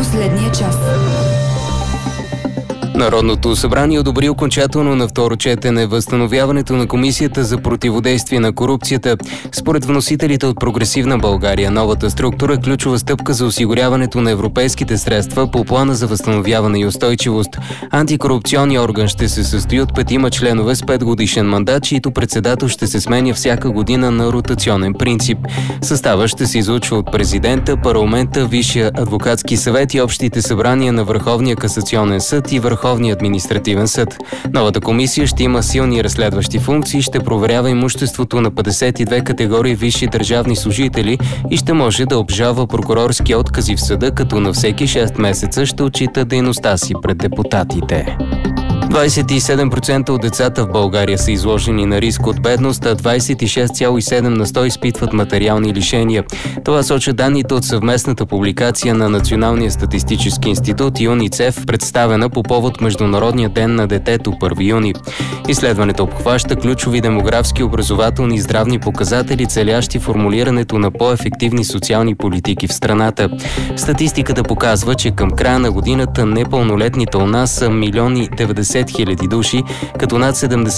Последния час. Народното събрание одобри окончателно на второ четене възстановяването на Комисията за противодействие на корупцията. Според вносителите от Прогресивна България, новата структура е ключова стъпка за осигуряването на европейските средства по плана за възстановяване и устойчивост. Антикорупционният орган ще се състои от 5 членове с 5-годишен мандат, чието председател ще се сменя всяка година на ротационен принцип. Състава ще се излъчва от президента, парламента, Висшия адвокатски съвет и общите събрания на Върховния касационен съд и Върховния административен съд. Новата комисия ще има силни разследващи функции, ще проверява имуществото на 52 категории висши държавни служители и ще може да обжалва прокурорски откази в съда, като на всеки 6 месеца ще отчита дейността си пред депутатите. 27% от децата в България са изложени на риск от бедност, а 26,7% изпитват материални лишения. Това сочат данните от съвместната публикация на Националния статистически институт и ЮНИЦЕФ, представена по повод Международния ден на детето 1 юни. Изследването обхваща ключови демографски, образователни и здравни показатели, целящи формулирането на по-ефективни социални политики в страната. Статистиката показва, че към края на годината непълнолетните у нас са 1 90 000 души, като над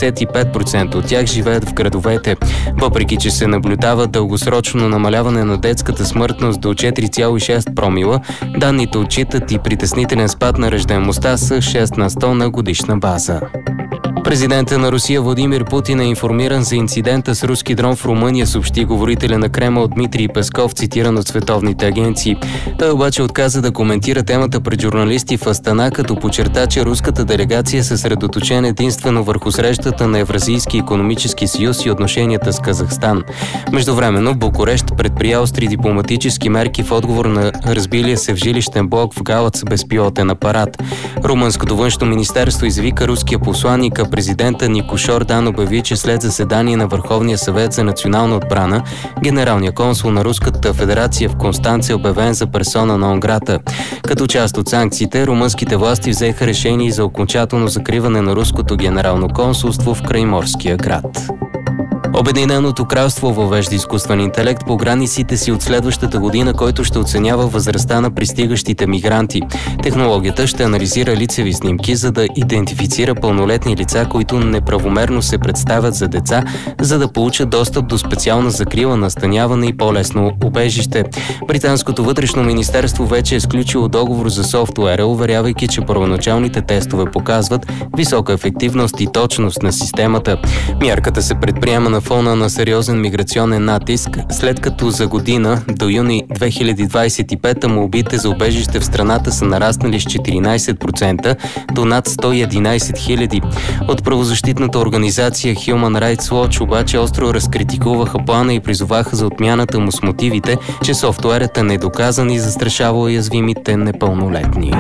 75% от тях живеят в градовете. Въпреки че се наблюдава дългосрочно намаляване на детската смъртност до 4,6 промила, данните отчитат и притеснителен спад на раждаемостта с 6% на годишна база. Президентът на Русия Владимир Путин е информиран за инцидента с руски дрон в Румъния, съобщи говорителя на Кремъл Дмитрий Песков, цитиран от световните агенции. Той обаче отказа да коментира темата пред журналисти в Астана, като подчерта, че руската делегация е съсредоточена единствено върху срещата на Евразийски икономически съюз и отношенията с Казахстан. Междувременно Букурещ предприя остри дипломатически мерки в отговор на разбилия се в жилищен блок в Галац безпилотен апарат. Румънското външно министерство извика руския посланник, президента Никошор Дан обяви, че след заседание на Върховния съвет за национална отбрана, генералният консул на Руската федерация в Констанца е обявен за персона нон грата. Като част от санкциите, румънските власти взеха решение за окончателно закриване на руското генерално консулство в крайморския град. Обединеното кралство въвежда изкуствен интелект по границите си от следващата година, който ще оценява възрастта на пристигащите мигранти. Технологията ще анализира лицеви снимки, за да идентифицира пълнолетни лица, които неправомерно се представят за деца, за да получат достъп до специална закрила, настаняване и по-лесно убежище. Британското вътрешно министерство вече е сключило договор за софтуера, уверявайки, че първоначалните тестове показват висока ефективност и точност на системата. Мярката се предприема на фона на сериозен миграционен натиск, след като за година до юни 2025 молбите за убежище в страната са нараснали с 14% до над 111 000. От правозащитната организация Human Rights Watch обаче остро разкритикуваха плана и призоваха за отмяната му с мотивите, че софтуерът е недоказан и застрашава уязвимите непълнолетни.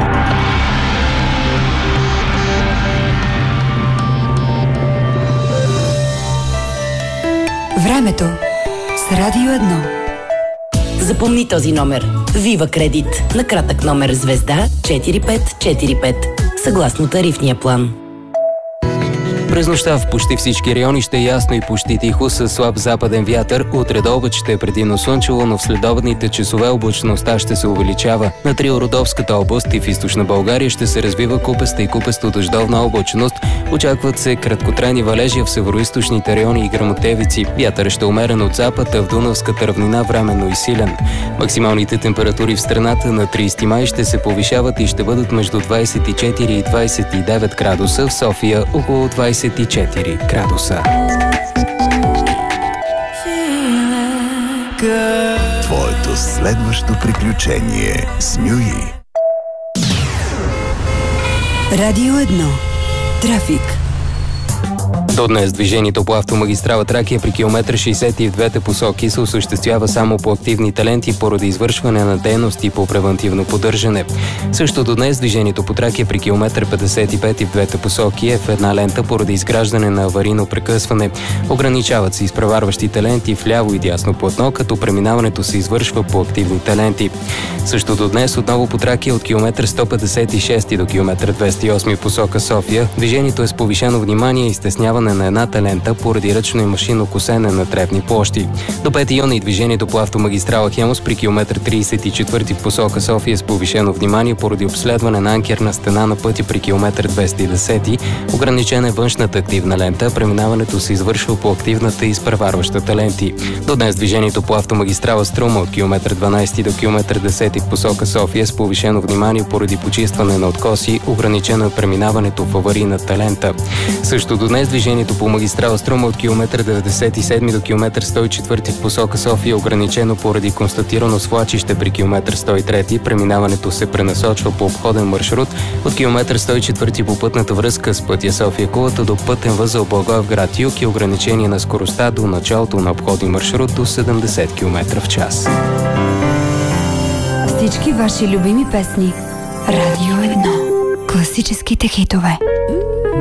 Времето с Радио 1. Запомни този номер. Вива Кредит. На кратък номер звезда 4545. Съгласно тарифния план. През нощта в почти всички райони ще е ясно и почти тихо с слаб западен вятър. Утре до обед ще е предимно слънчево, но в следобедните часове облачността ще се увеличава. На Триородопската област и в източна България ще се развива купеста и купесто-дъждовна облачност. Очакват се краткотрайни валежи в североизточните райони и гръмотевици. Вятър ще е умерен от запад, а в Дунавската равнина временно и силен. Максималните температури в страната на 30 май ще се повишават и ще бъдат между 24 и 29 градуса, в София около 24 градуса. Твоето следващо приключение с Мюи. Радио 1. Трафик. До днес движението по автомагистрала Тракия при километър 60 и в двете посоки се осъществява само по активните ленти поради извършване на дейности по превантивно поддържане. Също до днес движението по Тракия при километър 55 и в двете посоки е в една лента поради изграждане на аварийно прекъсване. Ограничават се изпреварващите ленти в ляво и дясно платно, като преминаването се извършва по активните ленти. Също до днес отново по Тракия от километър 156 до километър 208 посока София движението е с повишено внимание и стеснява изкърпване на едната лента поради ръчно и машинно косене на тревни площи. До 5 юни движението по автомагистрала Хемус при километър 34 в посока София с повишено внимание поради обследване на анкерна стена на пътя при километър 210. Ограничена е външната активна лента, преминаването се извършва по активната и изпреварващата ленти. До днес движението по автомагистрала Струма от километър 12 до километър 10 в посока София с повишено внимание поради почистване на откоси, ограничено е преминаването в аварийната лента. Също до днес движението по магистрала Струма от километър 97 до километър 104 в посока София е ограничено поради констатирано свлачище при километър 103. Преминаването се пренасочва по обходен маршрут от километър 104 по пътната връзка с пътя София-Кулата до пътен възел Благоевград юг и ограничение на скоростта до началото на обходен маршрут до 70 км в час. Всички ваши любими песни. Радио 1. Класическите хитове.